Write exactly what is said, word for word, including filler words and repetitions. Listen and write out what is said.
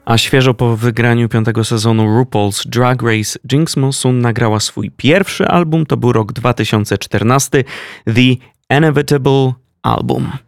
A świeżo po wygraniu piątego sezonu RuPaul's Drag Race Jinkx Monsoon nagrała swój pierwszy album, to był rok dwa tysiące czternasty, The Inevitable Album.